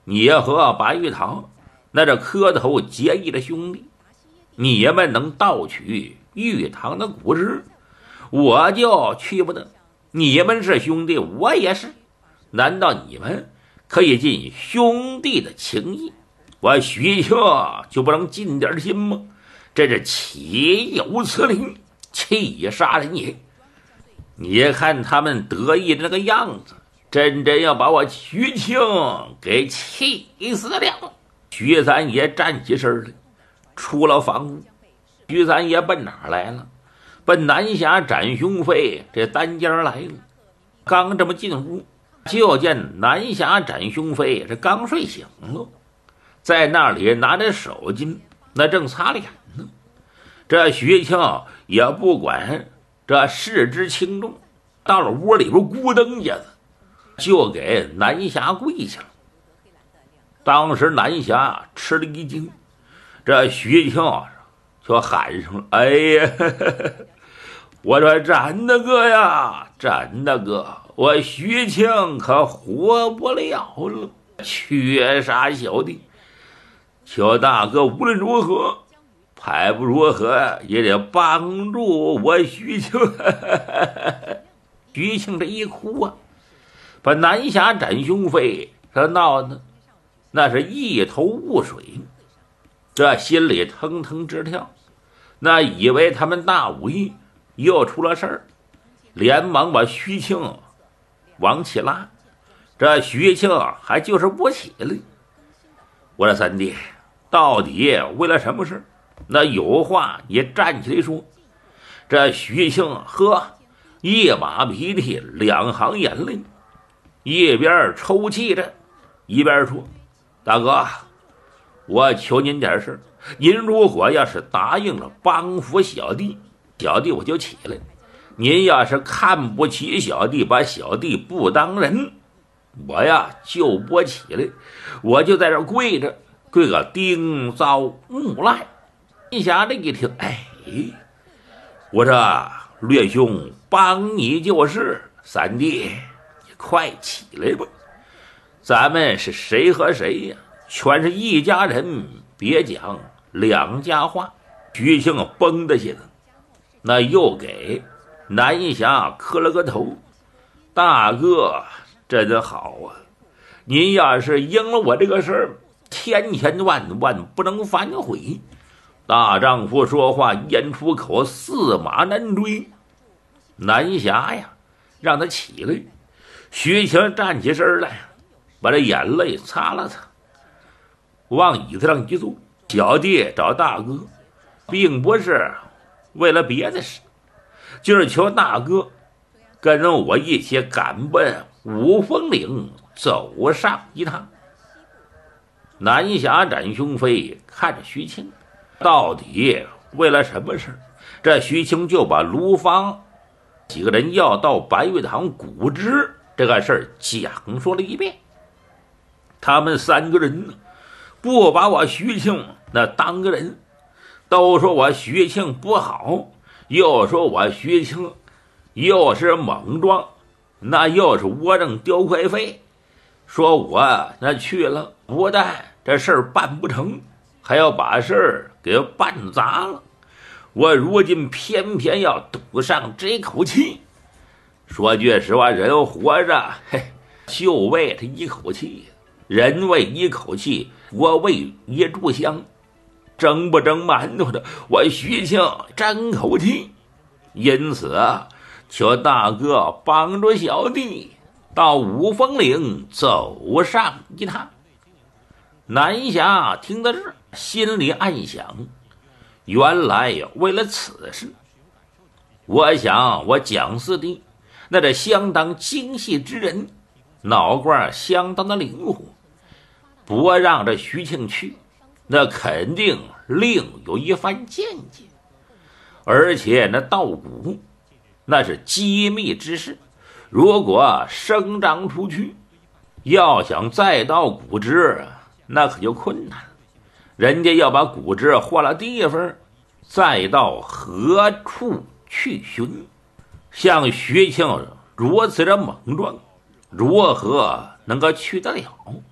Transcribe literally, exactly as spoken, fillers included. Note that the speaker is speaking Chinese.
你和白玉堂那这磕头结义的兄弟，你们能盗取玉堂的骨枝，我就去不得。你们是兄弟，我也是，难道你们可以尽兄弟的情谊，我徐庆就不能尽点心吗？真是岂有此理，气杀人也！你看他们得意的那个样子，真真要把我徐庆给气死了。徐三爷站起身来，出了房屋。徐三爷奔哪儿来了？奔南峡展雄飞这单间来了。刚这么进屋，就见南峡展雄飞这刚睡醒了，在那里拿着手巾，那正擦脸呢。这徐庆也不管这事之轻重，到了屋里边咕噔一下子，就给南峡跪下了。当时南峡吃了一惊，这徐庆就喊上了：“哎呀，呵呵，我说展大哥呀，展大哥，我徐庆可活不了了，缺杀小弟，求大哥无论如何，排不如何也得帮助我徐庆。”徐庆这一哭啊，把南峡展雄飞这闹的那是一头雾水，这心里腾腾直跳，那以为他们大五义又出了事儿，连忙把徐庆往起拉。这徐庆还就是不起来。我说三弟，到底为了什么事？那有话你站起来说。这徐庆呵，一把鼻涕两行眼泪，一边抽泣着一边说：“大哥，我求您点事，您如果要是答应了帮扶小弟，小弟我就起来；您要是看不起小弟，把小弟不当人，我呀就不起来，我就在这跪着，跪个丁糟木赖。”一下这一听，哎，我这略兄帮你就是，三弟你快起来吧，咱们是谁和谁呀？全是一家人，别讲两家话。徐庆绷得起来，那又给南峡磕了个头：“大哥真好啊，您要是应了我这个事儿，千千万万不能反悔。大丈夫说话言出口，驷马难追。”南峡呀让他起来。徐庆站起身来，把这眼泪擦了擦，往椅子上一坐：“小弟找大哥并不是为了别的事，就是求大哥跟我一起赶奔五峰岭，走上一趟。”南峡展雄飞看着徐庆，到底为了什么事？这徐庆就把卢芳几个人要到白玉堂骨枝这个事儿讲述了一遍。他们三个人呢，不把我徐庆那当个人，都说我徐庆不好，又说我徐庆又是莽撞，那又是窝囊丢块肺，说我那去了不但这事儿办不成，还要把事儿给办砸了。我如今偏偏要赌上这口气。说句实话，人活着嘿，就为这一口气，人为一口气，我为一炷香，蒸不蒸馒头的，我徐庆争口气。因此啊，求大哥帮助小弟到五峰岭走上一趟。南峡听到这儿，心里暗想，原来为了此事，我想我蒋四弟那这相当精细之人，脑瓜相当的灵活，不让这徐庆去，那肯定另有一番见解。而且那盗骨那是机密之事，如果声张出去，要想再盗骨枝，那可就困难了。人家要把骨枝换了地方，再到何处去寻？像徐庆如此的莽撞，如何能够去得了？